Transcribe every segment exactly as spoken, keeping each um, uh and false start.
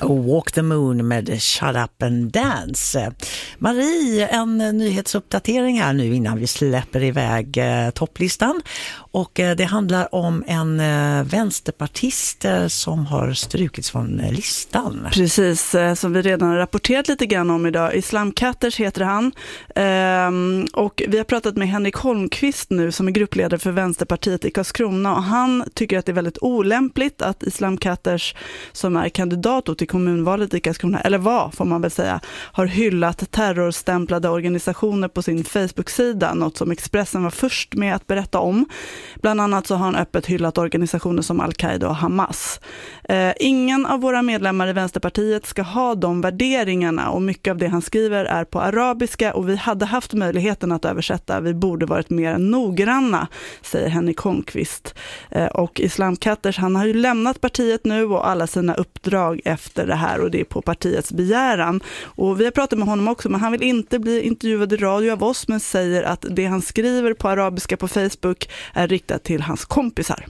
Walk the Moon med Shut Up and Dance. Marie, en nyhetsuppdatering här nu innan vi släpper iväg eh, topplistan. Och eh, det handlar om en eh, vänsterpartist eh, som har strukits från eh, listan. Precis, eh, som vi redan har rapporterat lite grann om idag. Islam Katters heter han. Ehm, och vi har pratat med Henrik Holmqvist nu som är gruppledare för Vänsterpartiet i Karlskrona. Och han tycker att det är väldigt olämpligt att Islam Katters, som är kandidat till kommunvalet i Karlskrona, eller vad får man väl säga, har hyllat terrorstämplade organisationer på sin Facebook-sida, något som Expressen var först med att berätta om. Bland annat så har han öppet hyllat organisationer som Al-Qaida och Hamas. Eh, ingen av våra medlemmar i Vänsterpartiet ska ha de värderingarna, och mycket av det han skriver är på arabiska, och vi hade haft möjligheten att översätta. Vi borde varit mer noggranna, säger Henrik Holmqvist. Eh, och Islam Katters, han har ju lämnat partiet nu och alla sina uppdrag efter det här, och det är på partiets begäran. Och vi har pratat med honom också, men han vill inte bli intervjuad i radio av oss, men säger att det han skriver på arabiska på Facebook är riktat till hans kompisar.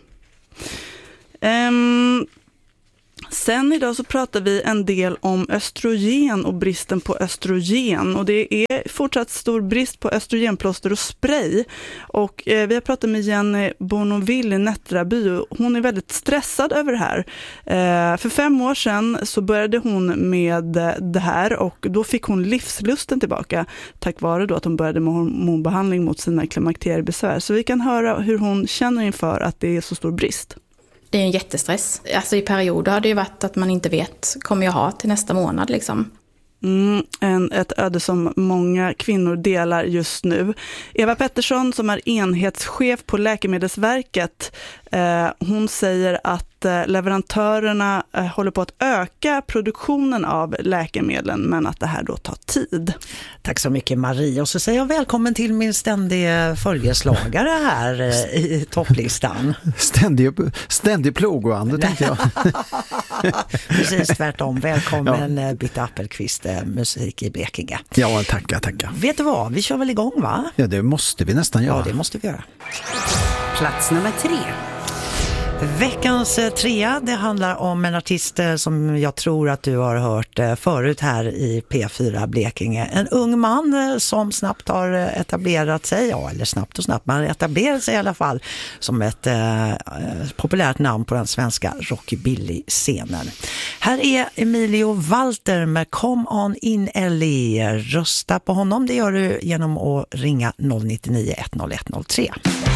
Um, Sen idag så pratar vi en del om östrogen och bristen på östrogen, och det är fortsatt stor brist på östrogenplåster och spray. Och eh, vi har pratat med Jenny Bonoville i Nättraby, och hon är väldigt stressad över det här. Eh, för fem år sedan så började hon med det här, och då fick hon livslusten tillbaka tack vare då att hon började med hormonbehandling mot sina klimakteriebesvär. Så vi kan höra hur hon känner inför att det är så stor brist. Det är en jättestress. Alltså i perioder har det ju varit att man inte vet, kommer jag ha till nästa månad liksom. Mm, en, ett öde som många kvinnor delar just nu. Eva Pettersson, som är enhetschef på Läkemedelsverket, eh, hon säger att eh, leverantörerna eh, håller på att öka produktionen av läkemedlen, men att det här då tar tid. Tack så mycket Marie, och så säger jag välkommen till min ständiga följeslagare här eh, i topplistan. Ständig, ständig plågoande, tänkte jag. Precis tvärtom, välkommen ja. Britta Appelqvist, musik i Blekinge. Ja, tacka, tacka. Vet du vad, vi kör väl igång va? Ja, det måste vi nästan göra. Ja, det måste vi göra. Plats nummer tre. Veckans trea, det handlar om en artist som jag tror att du har hört förut här i P fyra Blekinge. En ung man som snabbt har etablerat sig, ja eller snabbt och snabbt, men etablerat sig i alla fall som ett eh, populärt namn på den svenska rockabilly-scenen. Här är Emilio Walter med Come On In Ellie. Rösta på honom, det gör du genom att ringa noll nio nio ett noll ett noll tre.